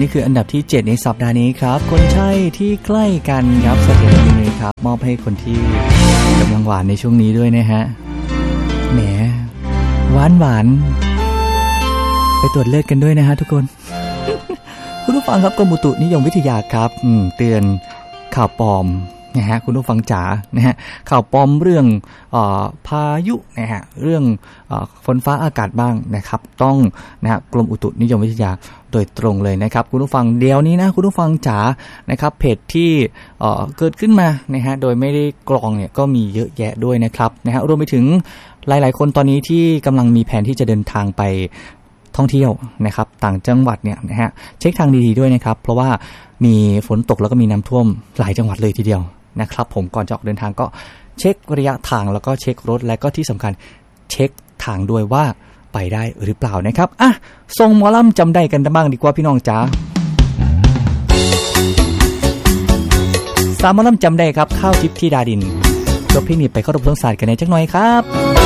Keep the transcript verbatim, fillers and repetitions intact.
นี่คืออันดับที่เจ็ดในสัปดาห์นี้ครับคนใช่ที่ใกล้กันครับสเตจนี้ครับมอบให้คนที่กำลังหวานในช่วงนี้ด้วยนะฮะแหมหวานหวานไปตรวจเลือดกันด้วยนะฮะทุกคน คุณผู้ฟังครับกรมอุตุนิยมวิทยาครับเตือนข่าวปลอมนะฮะคุณผู้ฟังจ๋านะฮะข่าวปลอมเรื่องเอ่อพายุนะฮะเรื่องเอ่อฝนฟ้าอากาศบ้างนะครับต้องนะฮะกรมอุตุนิยมวิทยาโดยตรงเลยนะครับคุณผู้ฟังเดี๋ยวนี้นะคุณผู้ฟังจ๋านะครับเพจที่เอ่อเกิดขึ้นมานะฮะโดยไม่ได้กรองเนี่ยก็มีเยอะแยะด้วยนะครับนะฮะรวมไปถึงหลายๆคนตอนนี้ที่กำลังมีแผนที่จะเดินทางไปท่องเที่ยวนะครับต่างจังหวัดเนี่ยนะฮะเช็คทางดีๆด้วยนะครับเพราะว่ามีฝนตกแล้วก็มีน้ำท่วมหลายจังหวัดเลยทีเดียวนะครับผมก่อนจะออกเดินทางก็เช็คระยะทางแล้วก็เช็ครถและก็ที่สำคัญเช็คทางด้วยว่าไปได้หรือเปล่านะครับอ่ะส่งหมอลำจำได้กันบ้างดีกว่าพี่น้องจ๋าสามหมอลำจำได้ครับข้าวทิพย์ธิดาดินจบเพลงนี้ไปเข้ารบทรงศาสตร์กันในจักหน่อยครับ